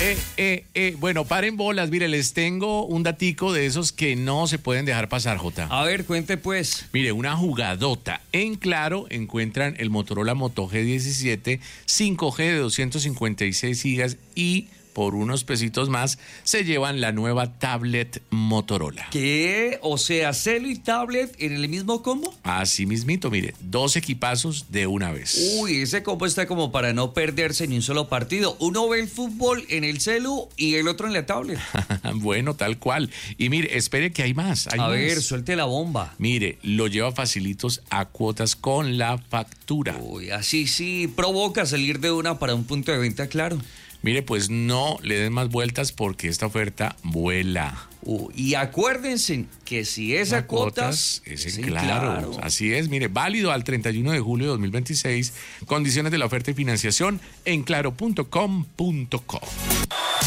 Bueno, paren bolas. Mire, les tengo un datico de esos que no se pueden dejar pasar, Jota. A ver, cuente pues. Mire, una jugadota. En Claro encuentran el Motorola Moto G17 5G de 256 gigas y por unos pesitos más se llevan la nueva tablet Motorola. ¿Qué? O sea, celo y tablet en el mismo combo. Así mismito, mire, 2 equipazos de una vez. Uy, ese combo está como para no perderse ni un solo partido. Uno ve el fútbol en el celu y el otro en la tablet. Bueno, tal cual. Y mire, espere que hay más. A ver, suelte la bomba. Mire, lo lleva facilitos a cuotas con la factura. Uy, así sí provoca salir de una para un punto de venta, claro. Mire, pues no le den más vueltas porque esta oferta vuela. Y acuérdense que si es a cuotas, es en Claro. Así es, mire, válido al 31 de julio de 2026. Condiciones de la oferta y financiación en claro.com.co.